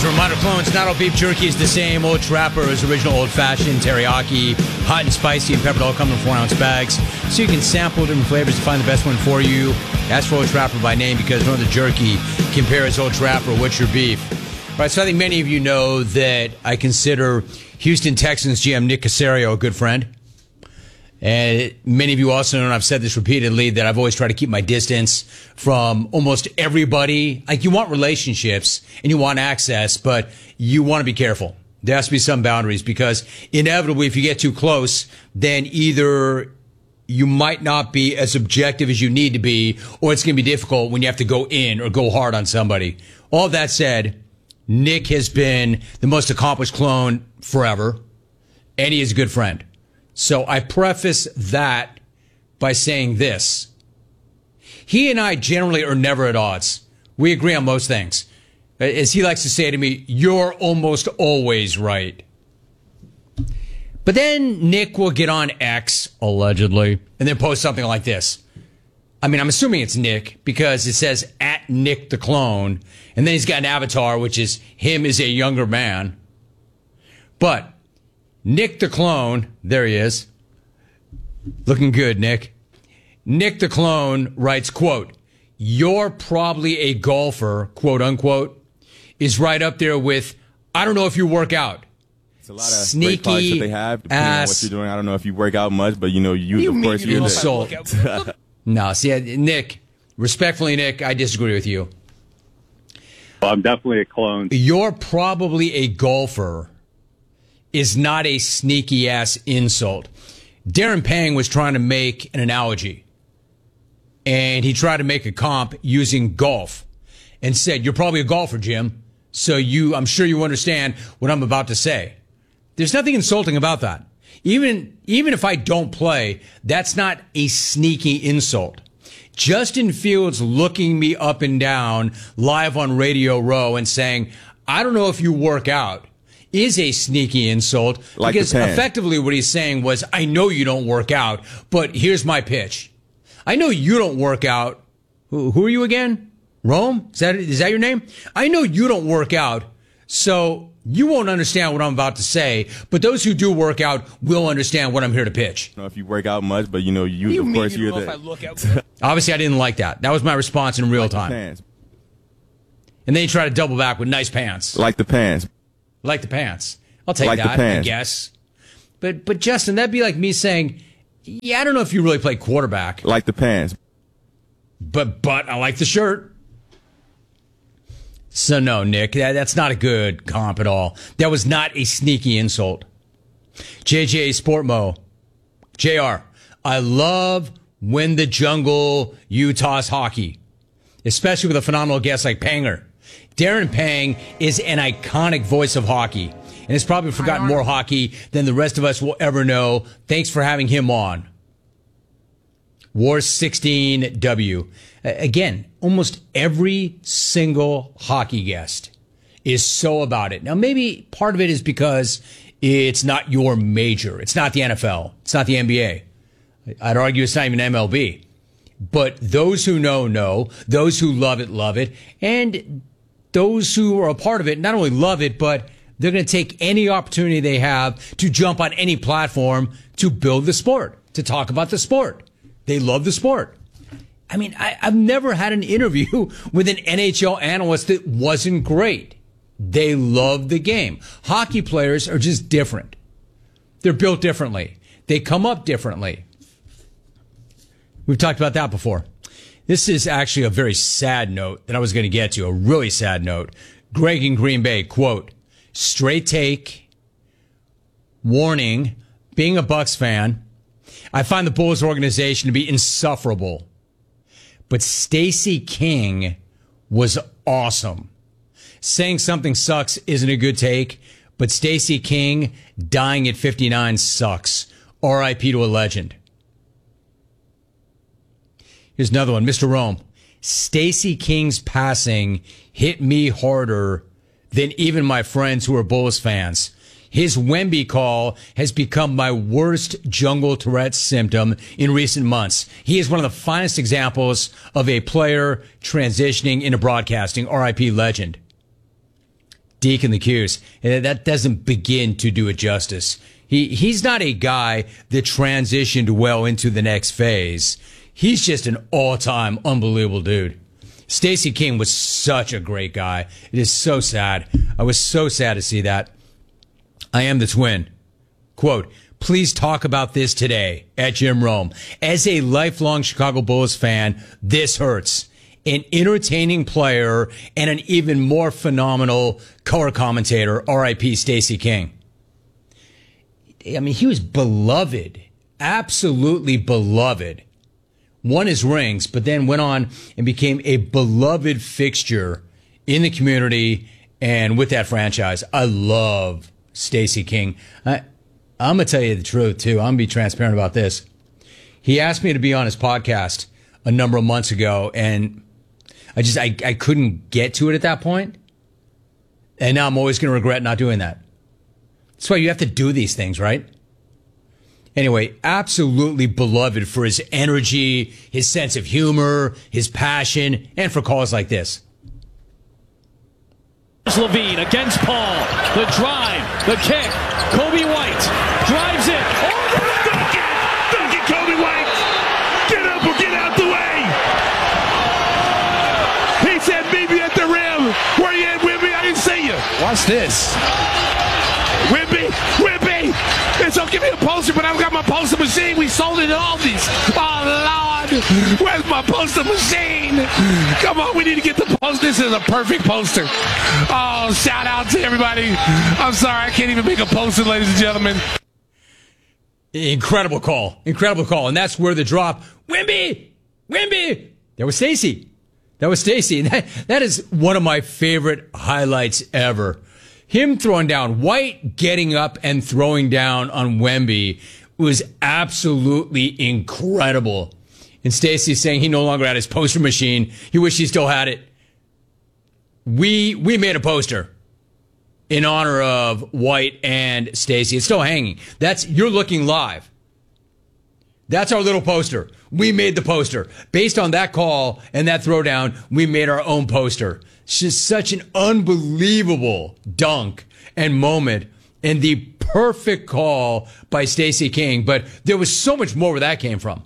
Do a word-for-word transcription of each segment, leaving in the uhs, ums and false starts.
a reminder, clones, not all beef jerky is the same. Old Trapper is original old-fashioned teriyaki, hot and spicy and peppered, all come in four-ounce bags. So you can sample different flavors to find the best one for you. Ask for Old Trapper by name because no other jerky compares Old Trapper. What's your beef? All right, so I think many of you know that I consider Houston Texans G M Nick Caserio a good friend. And many of you also know, and I've said this repeatedly, that I've always tried to keep my distance from almost everybody. Like, you want relationships and you want access, but you want to be careful. There has to be some boundaries because inevitably, if you get too close, then either you might not be as objective as you need to be, or it's going to be difficult when you have to go in or go hard on somebody. All that said, Nick has been the most accomplished clone forever, and he is a good friend. So I preface that by saying this. He and I generally are never at odds. We agree on most things. As he likes to say to me, you're almost always right. But then Nick will get on X, allegedly, and then post something like this. I mean, I'm assuming it's Nick because it says at Nick the Clone. And then he's got an avatar, which is him as a younger man. But Nick the Clone, there he is. Looking good, Nick. Nick the Clone writes, quote, you're probably a golfer, quote unquote, is right up there with, I don't know if you work out. It's a lot of sneaky great products that they have, depending on what you're doing. I don't know if you work out much, but you know, you, you of course, you're the insult. No, see, Nick, respectfully, Nick, I disagree with you. Well, I'm definitely a clone. You're probably a golfer is not a sneaky ass insult. Darren Pang was trying to make an analogy, and he tried to make a comp using golf and said, you're probably a golfer, Jim. So you, I'm sure you understand what I'm about to say. There's nothing insulting about that. Even, even if I don't play, that's not a sneaky insult. Justin Fields looking me up and down live on Radio Row and saying, I don't know if you work out, is a sneaky insult. Like because the pan. effectively what he's saying was, I know you don't work out, but here's my pitch. I know you don't work out. Who, who are you again? Rome? Is that, is that your name? I know you don't work out, so you won't understand what I'm about to say, but those who do work out will understand what I'm here to pitch. I don't know if you work out much, but you know, you, you of mean course, you you're know the... if I look out? Obviously, I didn't like that. That was my response in real like time. The pants. And then you try to double back with nice pants. Like the pants. Like the pants. I'll take like that, the pants. I guess. But, but Justin, that'd be like me saying, yeah, I don't know if you really play quarterback. Like the pants. But, but I like the shirt. So no, Nick, that, that's not a good comp at all. That was not a sneaky insult. J J Sportmo. J R, I love when the jungle Utah's hockey, especially with a phenomenal guest like Panger. Darren Pang is an iconic voice of hockey and has probably forgotten more hockey than the rest of us will ever know. Thanks for having him on. War sixteen W. Again, almost every single hockey guest is so about it. Now, maybe part of it is because it's not your major. It's not the N F L. It's not the N B A. I'd argue it's not even M L B. But those who know, know. Those who love it, love it. And those who are a part of it not only love it, but they're going to take any opportunity they have to jump on any platform to build the sport, to talk about the sport. They love the sport. I mean, I, I've never had an interview with an N H L analyst that wasn't great. They love the game. Hockey players are just different. They're built differently. They come up differently. We've talked about that before. This is actually a very sad note that I was going to get to, a really sad note. Greg in Green Bay, quote, straight take, warning, being a Bucs fan, I find the Bulls organization to be insufferable. But Stacey King was awesome. Saying something sucks isn't a good take, but Stacey King dying at fifty-nine sucks. R I P to a legend. Here's another one. Mister Rome. Stacey King's passing hit me harder than even my friends who are Bulls fans. His Wemby call has become my worst jungle Tourette's symptom in recent months. He is one of the finest examples of a player transitioning into broadcasting. R I P legend. Deke and the Q's. And that doesn't begin to do it justice. He he's not a guy that transitioned well into the next phase. He's just an all-time unbelievable dude. Stacey King was such a great guy. It is so sad. I was so sad to see that. I am the twin. Quote, please talk about this today at Jim Rome. As a lifelong Chicago Bulls fan, this hurts. An entertaining player and an even more phenomenal color commentator, R I P Stacey King. I mean, he was beloved, absolutely beloved. Won his rings, but then went on and became a beloved fixture in the community and with that franchise. I love Stacey King. I, I'm going to tell you the truth, too. I'm going to be transparent about this. He asked me to be on his podcast a number of months ago, and I just, I, I couldn't get to it at that point. And now I'm always going to regret not doing that. That's why you have to do these things, right? Anyway, absolutely beloved for his energy, his sense of humor, his passion, and for calls like this. Levine against Paul. The drive, the kick. Kobe White drives it. Oh, dunk it! Dunk it, Kobe White! Get up or get out the way! He said, meet me at the rim. Where you at, Wimby? I didn't see you. Watch this. Wimby, Wimby! It's don't give me a poster, but I've got my poster machine. We sold it at Aldi's. Oh, Lord. Where's my poster machine? Come on, we need to get the poster. This is a perfect poster. Oh, shout out to everybody. I'm sorry, I can't even make a poster, ladies and gentlemen. Incredible call. Incredible call. And that's where the drop. Wimby! Wimby! That was Stacey. That was Stacey. That, that is one of my favorite highlights ever. Him throwing down, White getting up and throwing down on Wemby was absolutely incredible. And Stacey saying he no longer had his poster machine. He wished he still had it. We we made a poster in honor of White and Stacey. It's still hanging. That's you're looking live. That's our little poster. We made the poster. Based on that call and that throwdown, we made our own poster. It's just such an unbelievable dunk and moment and the perfect call by Stacey King. But there was so much more where that came from.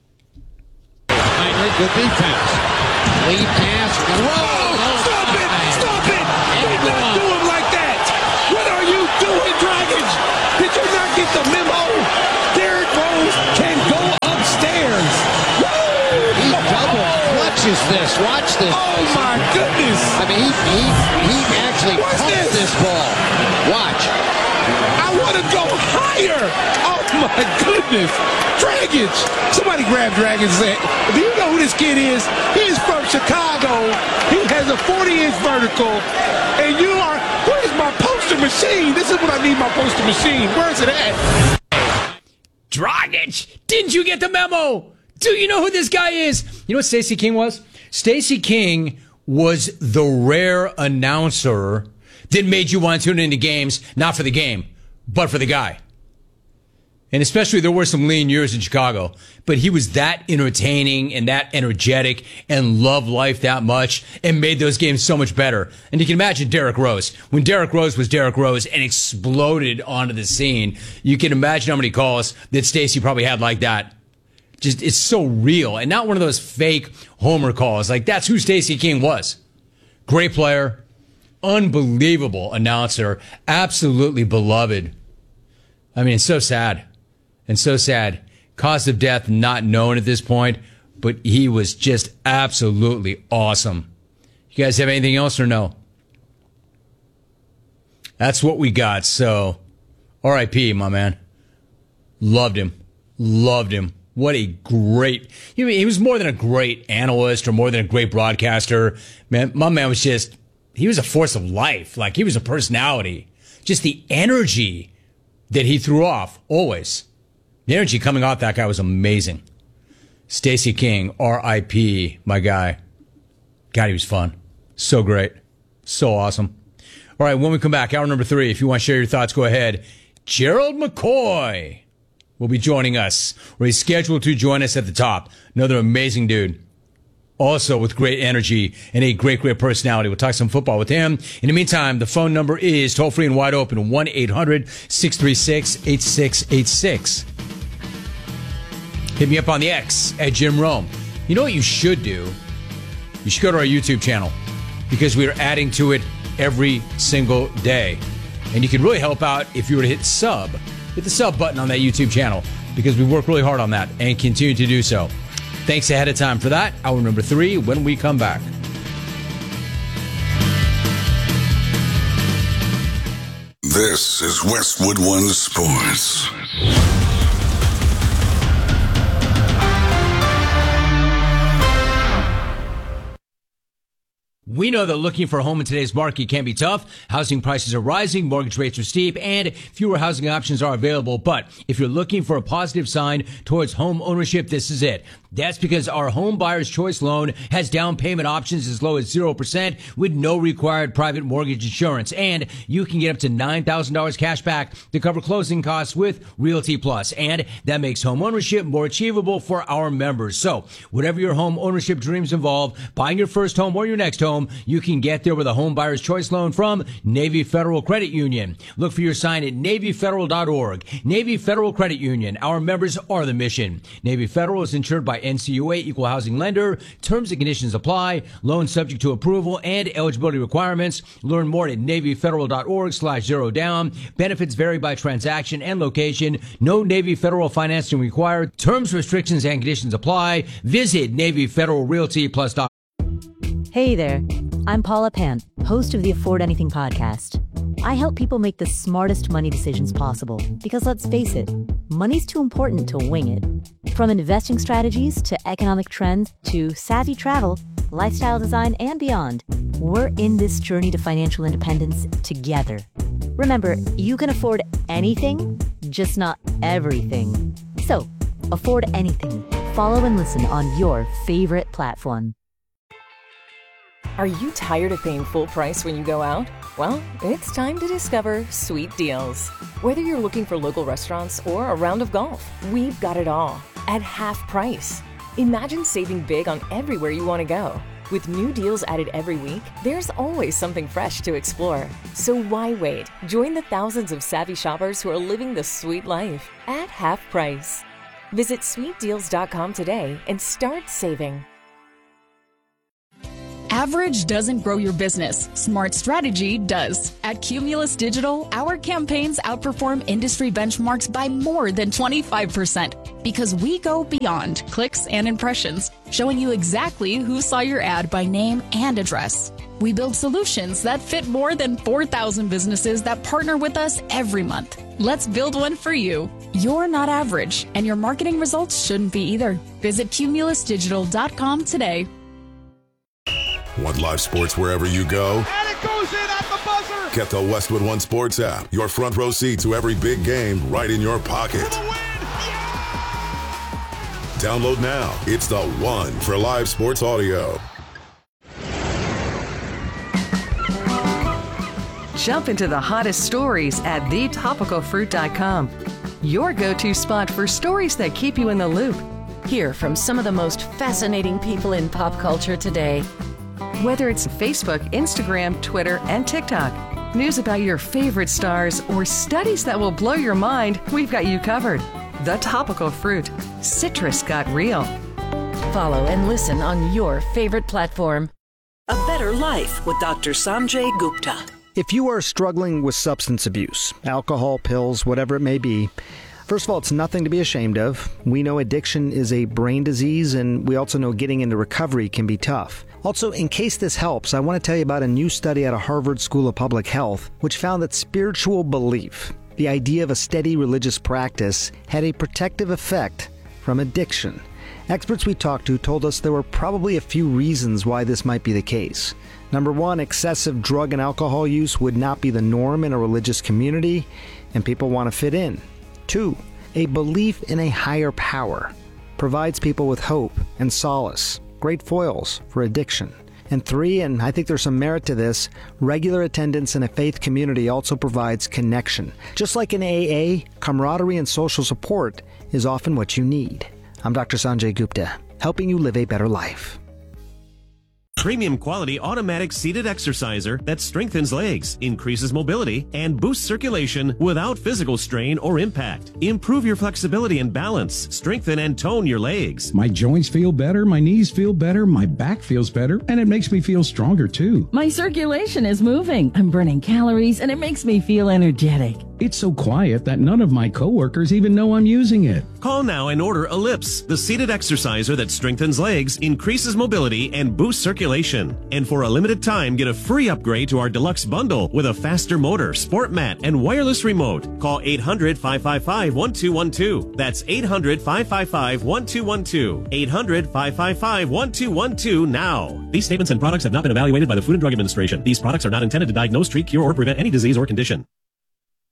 Heinrich, good defense. Lead pass. Whoa! Oh, stop it! Stop it! Do not do him like that! What are you doing, Dragic? Did you not get the memo? Derrick Rose can go upstairs. He double clutches this. Watch this. Oh my goodness! I mean, he he, he actually What's pumped this? this ball. Watch. I want to go higher. Oh my goodness! Dragic! Somebody grab Dragic and say, do you know who this kid is? He's from Chicago. He has a forty-inch vertical. And you are, where's my poster machine? This is what I need, my poster machine. Where's it at? Dragic, didn't you get the memo? Do you know who this guy is? You know what Stacey King was? Stacey King was the rare announcer that made you want to tune into games, not for the game, but for the guy. And especially there were some lean years in Chicago, but he was that entertaining and that energetic and loved life that much and made those games so much better. And you can imagine Derrick Rose. When Derrick Rose was Derrick Rose and exploded onto the scene, you can imagine how many calls that Stacey probably had like that. Just, it's so real and not one of those fake homer calls. Like, that's who Stacey King was. Great player, unbelievable announcer, absolutely beloved. I mean, it's so sad. And so sad. Cause of death not known at this point, but he was just absolutely awesome. You guys have anything else or no? That's what we got. So, R I P, my man. Loved him. Loved him. What a great, he, he was more than a great analyst or more than a great broadcaster. Man, my man was just, he was a force of life. Like, he was a personality. Just the energy that he threw off, always. The energy coming off that guy was amazing. Stacey King, R I P, my guy. God, he was fun. So great. So awesome. All right, when we come back, hour number three, if you want to share your thoughts, go ahead. Gerald McCoy will be joining us, or he's scheduled to join us at the top. Another amazing dude. also with great energy and a great, great personality. We'll talk some football with him. In the meantime, the phone number is toll free and wide open, one eight hundred six three six eight six eight six. Hit me up on the X at Jim Rome. You know what you should do? You should go to our YouTube channel because we are adding to it every single day. And you can really help out if you were to hit sub. Hit the sub button on that YouTube channel because we work really hard on that and continue to do so. Thanks ahead of time for that. Hour number three when we come back. This is Westwood One Sports. We know that looking for a home in today's market can be tough. Housing prices are rising, mortgage rates are steep, and fewer housing options are available. But if you're looking for a positive sign towards home ownership, this is it. That's because our Home Buyer's Choice loan has down payment options as low as zero percent with no required private mortgage insurance. And you can get up to nine thousand dollars cash back to cover closing costs with Realty Plus. And that makes home ownership more achievable for our members. So whatever your home ownership dreams involve, buying your first home or your next home, you can get there with a Home Buyer's Choice loan from Navy Federal Credit Union. Look for your sign at Navy Federal dot org. Navy Federal Credit Union. Our members are the mission. Navy Federal is insured by N C U A, equal housing lender. Terms and conditions apply. Loan subject to approval and eligibility requirements. Learn more at Navy Federal dot org slash zero down. Benefits vary by transaction and location. No Navy Federal financing required. Terms, restrictions, and conditions apply. Visit Navy Federal Realty Plus. Hey there, I'm Paula Pant, host of the Afford Anything podcast. I help people make the smartest money decisions possible because let's face it, money's too important to wing it. From investing strategies to economic trends to savvy travel, lifestyle design, and beyond, we're in this journey to financial independence together. Remember, you can afford anything, just not everything. So, afford anything. Follow and listen on your favorite platform. Are you tired of paying full price when you go out? Well, it's time to discover Sweet Deals. Whether you're looking for local restaurants or a round of golf, we've got it all at half price. Imagine saving big on everywhere you want to go. With new deals added every week, there's always something fresh to explore. So why wait? Join the thousands of savvy shoppers who are living the sweet life at half price. Visit sweet deals dot com today and start saving. Average doesn't grow your business. Smart strategy does. At Cumulus Digital, our campaigns outperform industry benchmarks by more than twenty-five percent because we go beyond clicks and impressions, showing you exactly who saw your ad by name and address. We build solutions that fit more than four thousand businesses that partner with us every month. Let's build one for you. You're not average, and your marketing results shouldn't be either. Visit cumulus digital dot com today. Want live sports wherever you go? And it goes in at the buzzer! Get the Westwood One Sports app. Your front row seat to every big game right in your pocket. For the win! Yeah! Download now. It's the one for live sports audio. Jump into the hottest stories at the topical fruit dot com. Your go-to spot for stories that keep you in the loop. Hear from some of the most fascinating people in pop culture today. Whether it's Facebook, Instagram, Twitter, and TikTok, news about your favorite stars, or studies that will blow your mind, we've got you covered. The Topical Fruit. Citrus got real. Follow and listen on your favorite platform. A Better Life with Doctor Sanjay Gupta. If you are struggling with substance abuse, alcohol, pills, whatever it may be, first of all, it's nothing to be ashamed of. We know addiction is a brain disease, and we also know getting into recovery can be tough. Also, in case this helps, I want to tell you about a new study out of Harvard School of Public Health, which found that spiritual belief, the idea of a steady religious practice, had a protective effect from addiction. Experts we talked to told us there were probably a few reasons why this might be the case. Number one, excessive drug and alcohol use would not be the norm in a religious community, and people want to fit in. Two, a belief in a higher power provides people with hope and solace, great foils for addiction. And three, and I think there's some merit to this, regular attendance in a faith community also provides connection. Just like in A A, camaraderie and social support is often what you need. I'm Doctor Sanjay Gupta, helping you live a better life. Premium quality automatic seated exerciser that strengthens legs, increases mobility, and boosts circulation without physical strain or impact. Improve your flexibility and balance. Strengthen and tone your legs. My joints feel better, my knees feel better, my back feels better, and it makes me feel stronger too. My circulation is moving. I'm burning calories, and it makes me feel energetic. It's so quiet that none of my coworkers even know I'm using it. Call now and order Ellipse, the seated exerciser that strengthens legs, increases mobility, and boosts circulation. And for a limited time, get a free upgrade to our deluxe bundle with a faster motor, sport mat, and wireless remote. Call eight hundred, five five five, one two one two. That's eight hundred, five five five, one two one two. eight hundred, five five five, one two one two now. These statements and products have not been evaluated by the Food and Drug Administration. These products are not intended to diagnose, treat, cure, or prevent any disease or condition.